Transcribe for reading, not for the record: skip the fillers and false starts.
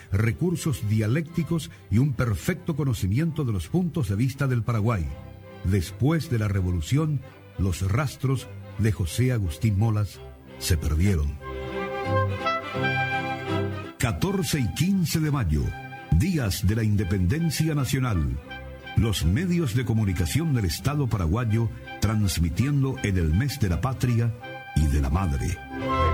recursos dialécticos y un perfecto conocimiento de los puntos de vista del Paraguay. Después de la Revolución, los rastros de José Agustín Molas se perdieron. 14 y 15 de mayo, días de la Independencia Nacional. Los medios de comunicación del Estado paraguayo transmitiendo en el mes de la patria y de la madre.